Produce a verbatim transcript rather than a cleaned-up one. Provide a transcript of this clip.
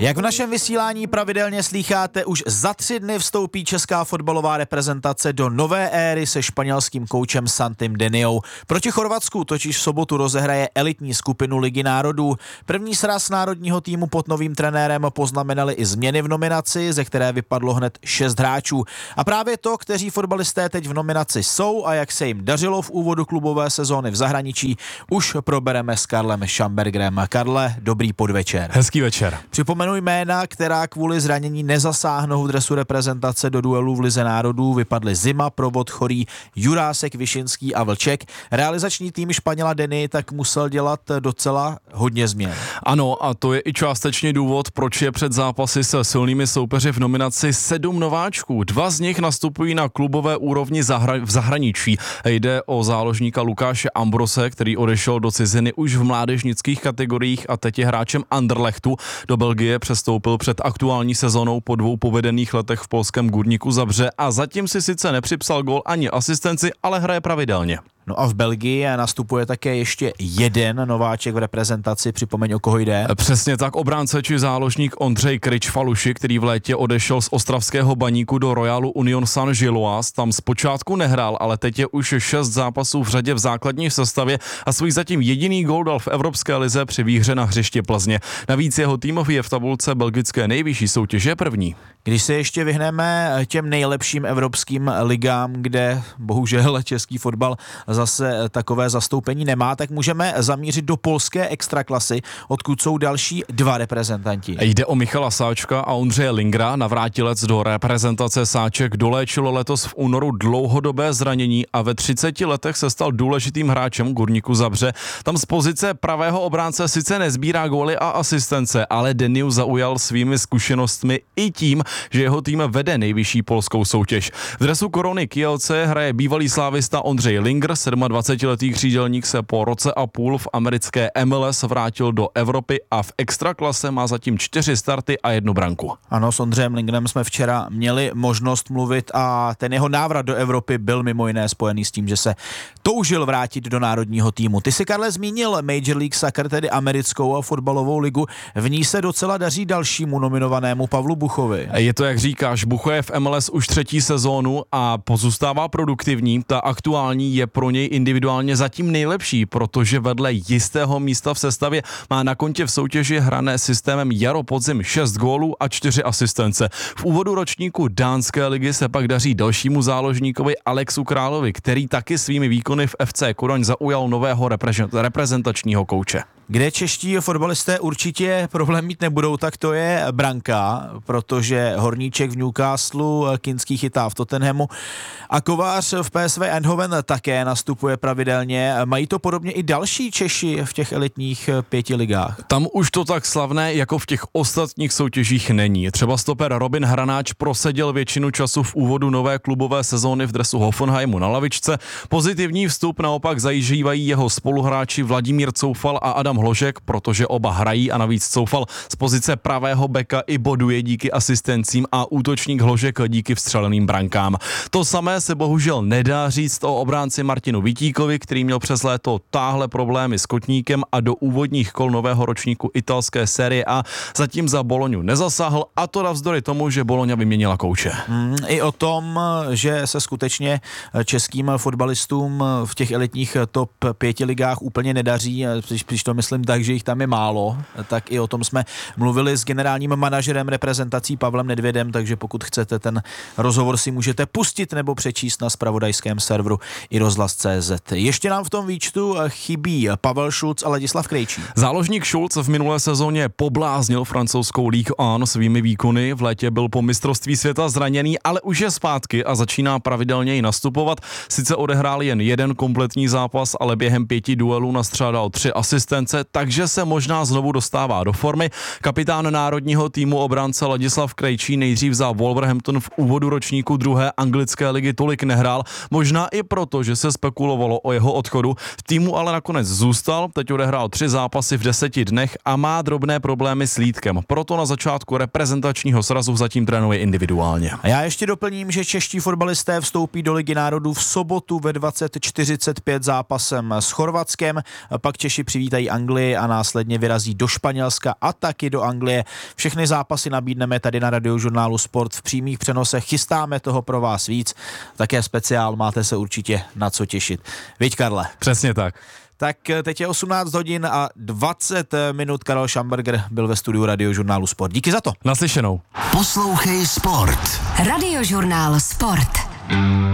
Jak v našem vysílání pravidelně slýcháte, už za tři dny vstoupí česká fotbalová reprezentace do nové éry se španělským koučem Santim Deniou. Proti Chorvatsku totiž v sobotu rozehraje elitní skupinu Ligy národů. První sraz národního týmu pod novým trenérem poznamenali i změny v nominaci, ze které vypadlo hned šest hráčů. A právě to, kteří fotbalisté teď v nominaci jsou a jak se jim dařilo v úvodu klubové sezóny v zahraničí, už probereme s Karlem Šambergerem. Karle, dobrý podvečer. Hezký večer. Připomenu jména, která kvůli zranění nezasáhnou v dresu reprezentace do duelu v Lize národů. Vypadly Zima, Provod, Chorý, Jurásek, Višinský a Vlček. Realizační tým Španěla Deny tak musel dělat docela hodně změn. Ano, a to je i částečně důvod, proč je před zápasy se silnými soupeři v nominaci sedm nováčků. Dva z nich nastupují na klubové úrovni zahra- v zahraničí. Jde o záložníka Lukáše Ambrose, který odešel do ciziny už v mládežnických kategoriích a teď je hráčem Anderlechtu. Do Belgie přestoupil před aktuální sezónou po dvou povedených letech v polském Górniku Zabrze a zatím si sice nepřipsal gól ani asistenci, ale hraje pravidelně. No a v Belgii nastupuje také ještě jeden nováček v reprezentaci, připomeň, o koho jde. Přesně tak, obránce či záložník Ondřej Kryč-Faluši, který v létě odešel z ostravského Baníku do Royalu Union Saint-Gilloise, tam zpočátku nehrál, ale teď je už šest zápasů v řadě v základní sestavě a svůj zatím jediný gól dal v Evropské lize při výhře na hřiště Plzně. Navíc jeho tým je v tabulce belgické nejvyšší soutěže první. Když se ještě vyhneme těm nejlepším evropským ligám, kde bohužel český fotbal zase takové zastoupení nemá, tak můžeme zamířit do polské extraklasy, odkud jsou další dva reprezentanti. Jde o Michala Sáčka a Ondřeje Lingra, navrátilec do reprezentace. Sáček doléčil letos v únoru dlouhodobé zranění a ve třiceti letech se stal důležitým hráčem Górniku Zabrze. Tam z pozice pravého obránce sice nezbírá góly a asistence, ale Deniu zaujal svými zkušenostmi i tím, že jeho tým vede nejvyšší polskou soutěž. V dresu Korony Kielce hraje bývalý slávista Ondřej Lingr. dvacetiletý křídelník se po roce a půl v americké M L S vrátil do Evropy a v extraklase má zatím čtyři starty a jednu branku. Ano, s Ondřejem Lingrem jsme včera měli možnost mluvit a ten jeho návrat do Evropy byl mimo jiné spojený s tím, že se toužil vrátit do národního týmu. Ty si, Karle, zmínil Major League Soccer, tedy americkou fotbalovou ligu. V ní se docela daří dalšímu nominovanému Pavlu Buchovi. Je to, jak říkáš, Bucho je v M L S už třetí sezónu a pozůstává produktivní. Ta aktuální je pro něj individuálně zatím nejlepší, protože vedle jistého místa v sestavě má na kontě v soutěži hrané systémem jaro-podzim šest gólů a čtyři asistence. V úvodu ročníku dánské ligy se pak daří dalšímu záložníkovi Alexu Královi, který taky svými výkony v F C Kodaň zaujal nového reprezentačního kouče. Kde čeští fotbalisté určitě problém mít nebudou, tak to je branka, protože Horníček v Newcastlu, Kinský chytá v Tottenhamu a Kovář v P S V Eindhoven také nastupuje pravidelně. Mají to podobně i další Češi v těch elitních pěti ligách? Tam už to tak slavné jako v těch ostatních soutěžích není. Třeba stoper Robin Hranáč proseděl většinu času v úvodu nové klubové sezóny v dresu Hoffenheimu na lavičce. Pozitivní vstup naopak zažívají jeho spoluhráči Vladimír Coufal a Adam Hložek, protože oba hrají a navíc Coufal z pozice pravého beka i boduje díky asistencím a útočník Hložek díky vstřeleným brankám. To samé se bohužel nedá říct o obránci Martinu Vitíkovi, který měl přes léto táhle problémy s kotníkem a do úvodních kol nového ročníku italské série A zatím za Boloňu nezasáhl, a to navzdory tomu, že Boloňa vyměnila kouče. Hmm, I o tom, že se skutečně českým fotbalistům v těch elitních top pěti ligách úplně nedaří, když to myslím tak, že jich tam je málo, tak i o tom jsme mluvili s generálním manažerem reprezentací Pavlem Nedvědem, takže pokud chcete, ten rozhovor si můžete pustit nebo přečíst na zpravodajském serveru i rozhlas tečka cé zet. Ještě nám v tom výčtu chybí Pavel Šulc a Ladislav Krejčí. Záložník Šulc v minulé sezóně pobláznil francouzskou Ligue jedna svými výkony. V létě byl po mistrovství světa zraněný, ale už je zpátky a začíná pravidelněji nastupovat. Sice odehrál jen jeden kompletní zápas, ale během pěti duelů nastřádal tři asistence, takže se možná znovu dostává do formy. Kapitán národního týmu obránce Ladislav Krejčí nejdřív za Wolverhampton v úvodu ročníku druhé anglické ligy tolik nehrál, možná i proto, že se spekulovalo o jeho odchodu. V týmu ale nakonec zůstal, teď odehrál tři zápasy v deseti dnech a má drobné problémy s lítkem. Proto na začátku reprezentačního srazu zatím trénuje individuálně. A já ještě doplním, že čeští fotbalisté vstoupí do Ligy národů v sobotu ve dvacet čtyřicet pět zápasem s Chorvatskem, pak Češi přivítají Anglii Anglii a následně vyrazí do Španělska a taky do Anglie. Všechny zápasy nabídneme tady na Radiožurnálu Sport v přímých přenosech. Chystáme toho pro vás víc. Také speciál, máte se určitě na co těšit. Viď, Karle? Přesně tak. Tak teď je osmnáct hodin a dvacet minut. Karel Schamberger byl ve studiu Radiožurnálu Sport. Díky za to. Naslyšenou. Poslouchej Sport. Radiožurnál Sport.